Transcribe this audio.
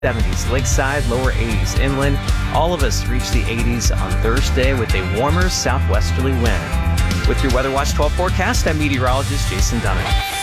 70s lakeside, lower 80s inland. All of us reach the 80s on Thursday with a warmer southwesterly wind. With your Weather Watch 12 forecast, I'm meteorologist Jason Dunning.